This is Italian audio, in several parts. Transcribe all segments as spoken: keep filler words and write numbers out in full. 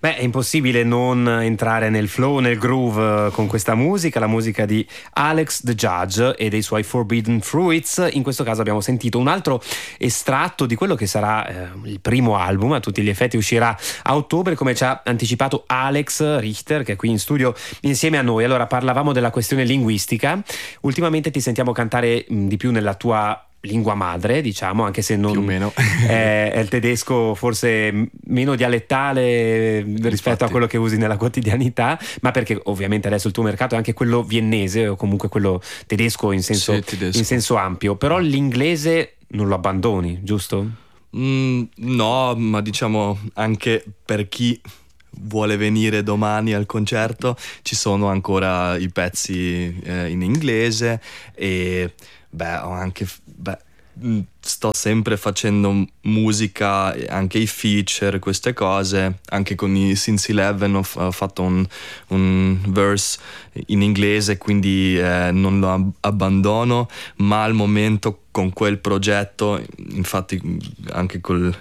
Beh, è impossibile non entrare nel flow, nel groove con questa musica, la musica di Alex the Judge e dei suoi Forbidden Fruits. In questo caso abbiamo sentito un altro estratto di quello che sarà eh, il primo album, a tutti gli effetti uscirà a ottobre, come ci ha anticipato Alex Richter, che è qui in studio insieme a noi. Allora, parlavamo della questione linguistica. Ultimamente ti sentiamo cantare mh, di più nella tua lingua madre, diciamo, anche se non più o meno è, è il tedesco forse meno dialettale rispetto Infatti. a quello che usi nella quotidianità, ma perché ovviamente adesso il tuo mercato è anche quello viennese o comunque quello tedesco in senso, sì, tedesco. in senso ampio, però l'inglese non lo abbandoni, giusto? Mm, no, ma diciamo anche per chi vuole venire domani al concerto ci sono ancora i pezzi eh, in inglese e beh ho anche beh, sto sempre facendo musica, anche i feature, queste cose, anche con i Since Eleven ho, f- ho fatto un, un verse in inglese, quindi eh, non lo ab- abbandono, ma al momento con quel progetto, infatti anche col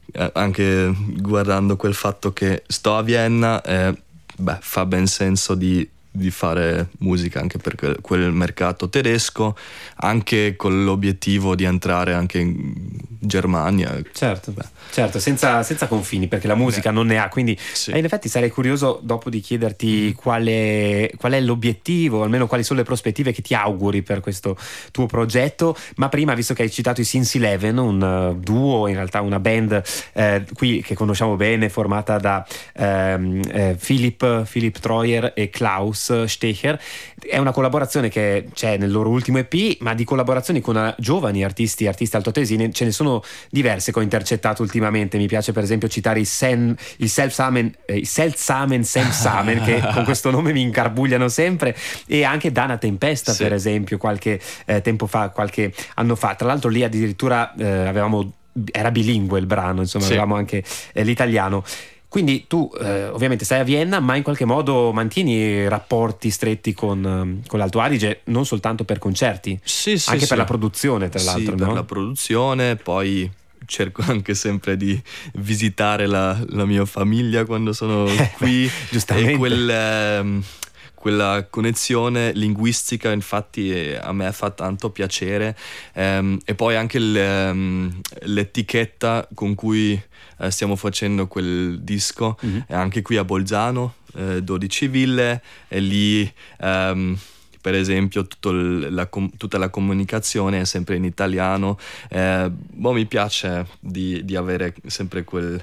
anche guardando quel fatto che sto a Vienna, eh, beh, fa ben senso di, di fare musica anche per quel, quel mercato tedesco, anche con l'obiettivo di entrare anche in Germania. Certo, beh. certo, senza, senza confini, perché la musica Beh. non ne ha, quindi sì. in effetti sarei curioso dopo di chiederti quale, qual è l'obiettivo, almeno quali sono le prospettive che ti auguri per questo tuo progetto, ma prima, visto che hai citato i Since Eleven, un uh, duo, in realtà una band eh, qui che conosciamo bene, formata da ehm, eh, Philipp, Philipp Treuer e Klaus Stecher, è una collaborazione che c'è nel loro ultimo E P, ma di collaborazioni con giovani artisti, artisti altoatesini ce ne sono diverse che ho intercettato ultimamente. Mi piace per esempio citare il, Sen, il Selfsamen eh, Selfsamen Semsamen che con questo nome mi incarbugliano sempre, e anche Dana Tempesta sì. per esempio qualche eh, tempo fa, qualche anno fa. Tra l'altro lì addirittura eh, avevamo era bilingue il brano, insomma sì. avevamo anche eh, l'italiano. Quindi tu eh, ovviamente stai a Vienna, ma in qualche modo mantieni rapporti stretti con, con l'Alto Adige, non soltanto per concerti, sì, sì, anche sì. per la produzione, tra sì, l'altro. per no? la produzione, poi cerco anche sempre di visitare la, la mia famiglia quando sono qui. Giustamente. E quel, ehm, quella connessione linguistica infatti eh, a me fa tanto piacere, ehm, e poi anche ehm, l'etichetta con cui eh, stiamo facendo quel disco mm-hmm. è anche qui a Bolzano, eh, dodici ville, e lì ehm, per esempio tutto il, la, tutta la comunicazione è sempre in italiano. Eh, boh, mi piace di, di avere sempre quel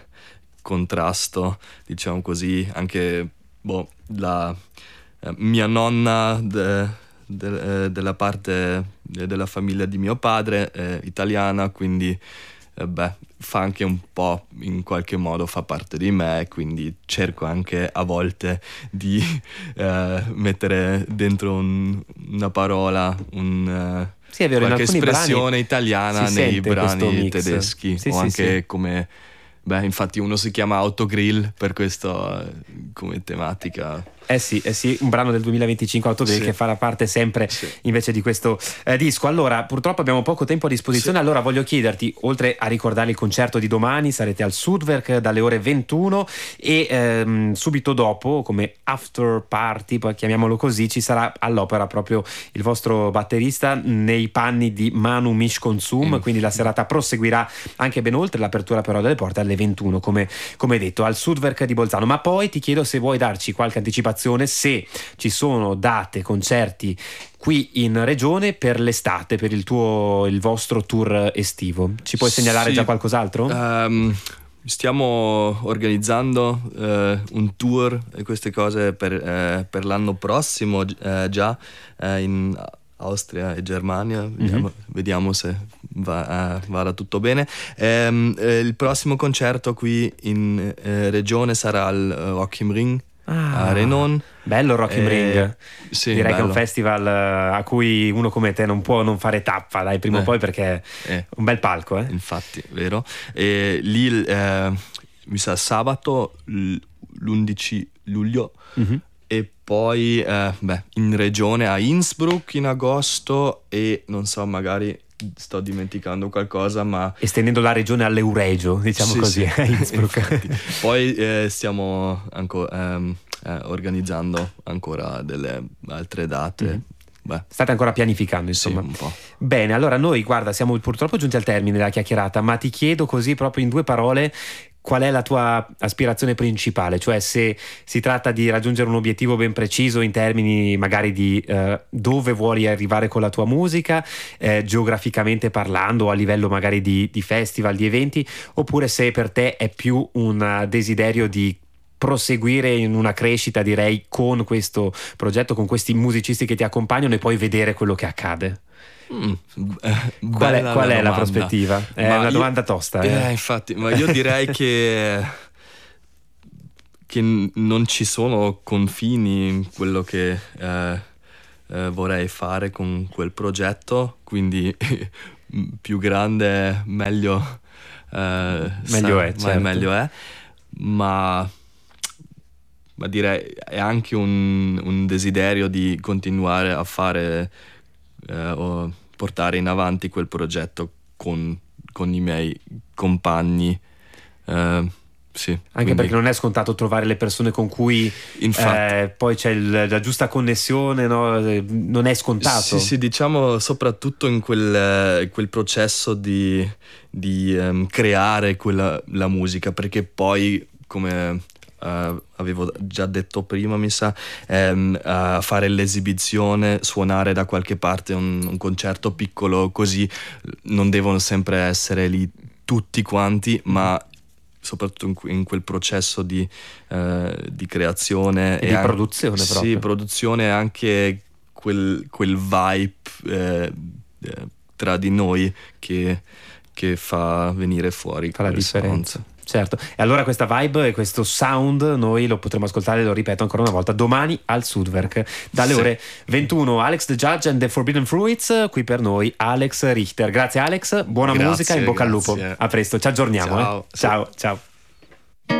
contrasto, diciamo così, anche boh, la eh, mia nonna de, de, eh, della parte de, della famiglia di mio padre è italiana, quindi eh, beh, fa anche un po', in qualche modo fa parte di me, quindi cerco anche a volte di eh, mettere dentro un, una parola, un, sì, è vero, qualche espressione brani italiana nei brani tedeschi, sì, o sì, anche sì. come beh, infatti uno si chiama Autogrill per questo come tematica. Eh sì, eh sì, un brano del duemilaventicinque Autogrill sì. che farà parte sempre sì. invece di questo eh, disco. Allora, purtroppo abbiamo poco tempo a disposizione, sì. allora voglio chiederti, oltre a ricordare il concerto di domani, sarete al Sudwerk dalle ore ventuno e ehm, subito dopo, come after party, poi chiamiamolo così, ci sarà all'opera proprio il vostro batterista nei panni di Manu Mishkonsum, mm. quindi la serata proseguirà anche ben oltre l'apertura però delle porte alle ventuno, come, come detto, al Sudwerk di Bolzano. Ma poi ti chiedo se vuoi darci qualche anticipazione, se ci sono date, concerti qui in regione per l'estate, per il tuo il vostro tour estivo. Ci puoi segnalare sì, già qualcos'altro? Um, stiamo organizzando uh, un tour e queste cose per, uh, per l'anno prossimo uh, già uh, in Austria e Germania, vediamo, mm-hmm. vediamo se va, uh, vada tutto bene. Um, uh, il prossimo concerto qui in uh, regione sarà al uh, Rock im Ring. Ah, a Renon. Bello Rock im Ring, eh, sì, direi bello. che è un festival a cui uno come te non può non fare tappa, dai, prima o poi, perché è un bel palco, eh? Infatti, vero. E lì eh, mi sa sabato l'undici luglio mm-hmm. e poi eh, beh, in regione a Innsbruck in agosto, e non so, magari sto dimenticando qualcosa, ma estendendo la regione all'Euregio, diciamo sì, così, sì. Innsbruck. Poi eh, stiamo ancora ehm, eh, organizzando ancora delle altre date. Mm-hmm. Beh. State ancora pianificando, insomma. Sì, un po'. Bene, allora noi, guarda, siamo purtroppo giunti al termine della chiacchierata, ma ti chiedo così proprio in due parole qual è la tua aspirazione principale, cioè se si tratta di raggiungere un obiettivo ben preciso in termini magari di eh, dove vuoi arrivare con la tua musica, eh, geograficamente parlando, o a livello magari di, di festival, di eventi, oppure se per te è più un desiderio di proseguire in una crescita, direi, con questo progetto, con questi musicisti che ti accompagnano e poi vedere quello che accade. Mm, eh, qual è, qual la è la prospettiva? È ma una io, domanda tosta. Eh. Eh, infatti, ma io direi che, che non ci sono confini in quello che eh, eh, vorrei fare con quel progetto, quindi più grande meglio, eh, meglio, sa, è, certo. meglio è, ma... ma direi è anche un, un desiderio di continuare a fare eh, o portare in avanti quel progetto con, con i miei compagni. Eh, sì, anche quindi... perché non è scontato trovare le persone con cui eh, poi c'è il, la giusta connessione, no? Non è scontato. Sì, sì, diciamo soprattutto in quel, quel processo di, di um, creare quella, la musica, perché poi come... Uh, avevo già detto prima, mi sa, ehm, uh, fare l'esibizione, suonare da qualche parte un, un concerto piccolo, così non devono sempre essere lì tutti quanti, ma soprattutto in, in quel processo di, uh, di creazione e, e di anche, produzione proprio. Sì, produzione e anche quel, quel vibe eh, eh, tra di noi che, che fa venire fuori fa la differenza. Sound. Certo, e allora questa vibe e questo sound noi lo potremo ascoltare, lo ripeto ancora una volta, domani al Sudwerk dalle sì. ore ventuno. Alex the Judge and the Forbidden Fruits, qui per noi Alex Richter. Grazie Alex, buona grazie, musica, in bocca grazie. al lupo. A presto, ci aggiorniamo. Ciao, eh. ciao, ciao.